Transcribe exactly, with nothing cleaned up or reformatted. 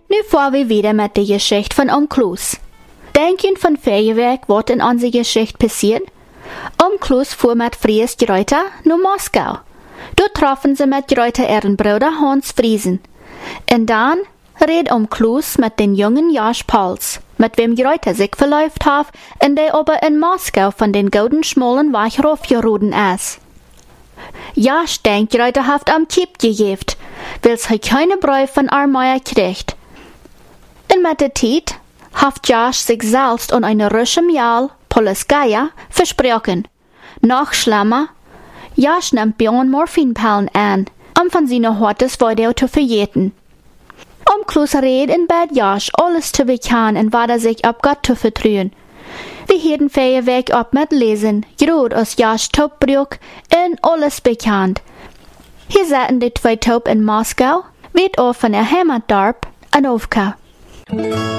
Nu fahren wir wieder mit der Geschichte von Oom Kloos. Denken von Feuerwerk, was in unserer Geschichte passiert? Oom Kloos fuhr mit Fries Greuter nach Moskau. Dort trafen sie mit Greuter ihren Bruder Hans Friesen. Und dann red Oom Kloos mit den jungen Josh Pauls, mit wem Greuter sich verläuft hat, und der aber in Moskau von den golden schmalen Weg raufgeroden ist. Josh denkt, Greuter hat am Kipp gegeben, weil er keine Bräu von Armeier kriegt. Und mit der Zeit hat Josh sich selbst und eine Rusche Mial, Polskaya, versprochen. Noch schlimmer, Josh nimmt Björn Morphinpillen an, um von seiner Hortes weiter zu verjeten. Oom Kloos red in Bad Josh alles zu bekennen und war sich ab Gott zu vertrauen. Wir hielten Feuerwerk ab mit Lesen, grad aus Josh Taubbrück und alles bekannt. Hier saßen die zwei Taub in Moskau, wird auch von der Heimatdorp an Aufka.